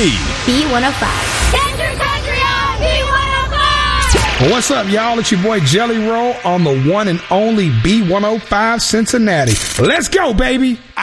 B105. Get your country on B105! What's up, y'all? It's your boy Jelly Roll on the one and only B105 Cincinnati. Let's go, baby!